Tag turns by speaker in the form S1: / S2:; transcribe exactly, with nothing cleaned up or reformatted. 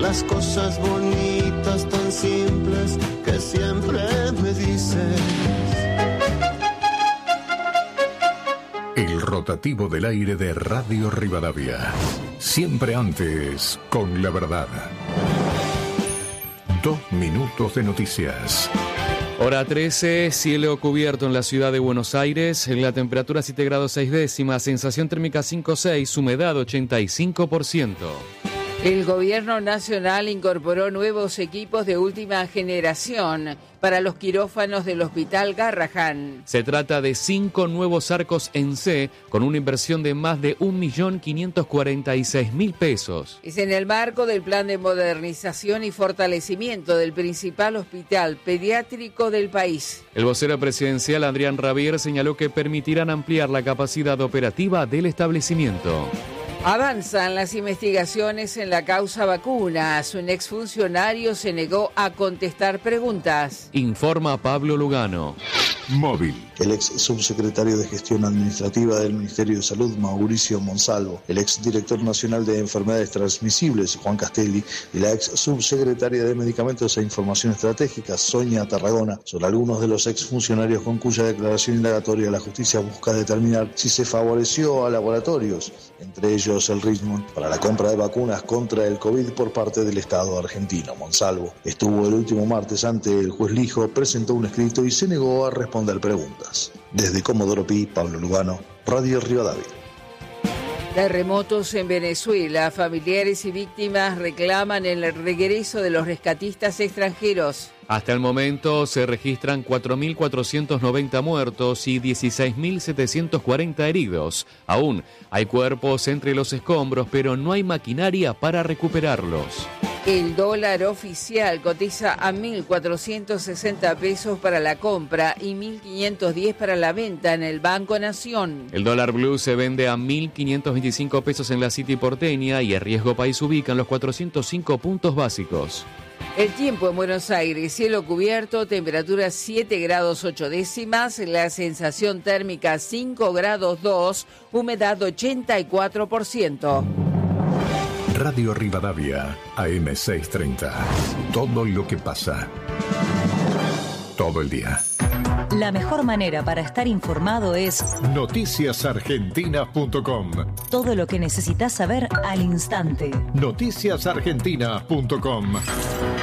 S1: las cosas bonitas tan simples que siempre me dices.
S2: El rotativo del aire de Radio Rivadavia. Siempre antes, con la verdad. Dos minutos de noticias.
S3: Hora trece, cielo cubierto en la ciudad de Buenos Aires, la temperatura siete grados seis décimas, sensación térmica cinco punto seis, humedad ochenta y cinco por ciento.
S4: El gobierno nacional incorporó nuevos equipos de última generación para los quirófanos del Hospital Garrahan.
S3: Se trata de cinco nuevos arcos en C, con una inversión de más de un millón quinientos cuarenta y seis mil pesos.
S4: Es en el marco del plan de modernización y fortalecimiento del principal hospital pediátrico del país.
S3: El vocero presidencial Adrián Rabier señaló que permitirán ampliar la capacidad operativa del establecimiento.
S4: Avanzan las investigaciones en la causa vacunas. Un exfuncionario se negó a contestar preguntas.
S3: Informa Pablo Lugano.
S2: Móvil.
S5: El ex subsecretario de Gestión Administrativa del Ministerio de Salud, Mauricio Monsalvo, el ex director nacional de Enfermedades Transmisibles, Juan Castelli, y la ex subsecretaria de Medicamentos e Información Estratégica, Sonia Tarragona, son algunos de los ex funcionarios con cuya declaración indagatoria la justicia busca determinar si se favoreció a laboratorios, entre ellos el Richmond, para la compra de vacunas contra el COVID por parte del Estado argentino. Monsalvo estuvo el último martes ante el juez Lijo, presentó un escrito y se negó a responder preguntas. Desde Comodoro Pi, Pablo Lugano, Radio Rivadavia.
S4: Terremotos en Venezuela. Familiares y víctimas reclaman el regreso de los rescatistas extranjeros.
S3: Hasta el momento se registran cuatro mil cuatrocientos noventa muertos y dieciséis mil setecientos cuarenta heridos. Aún hay cuerpos entre los escombros, pero no hay maquinaria para recuperarlos.
S4: El dólar oficial cotiza a mil cuatrocientos sesenta pesos para la compra y mil quinientos diez para la venta en el Banco Nación.
S3: El dólar blue se vende a mil quinientos veinticinco pesos en la City porteña y el riesgo país ubica en los cuatrocientos cinco puntos básicos.
S4: El tiempo en Buenos Aires, cielo cubierto, temperatura siete grados ocho décimas, la sensación térmica cinco grados dos, humedad ochenta y cuatro por ciento.
S2: Radio Rivadavia, A M seiscientos treinta. Todo lo que pasa. Todo el día.
S6: La mejor manera para estar informado es
S2: noticias argentinas punto com.
S6: Todo lo que necesitas saber al instante.
S2: noticias argentinas punto com.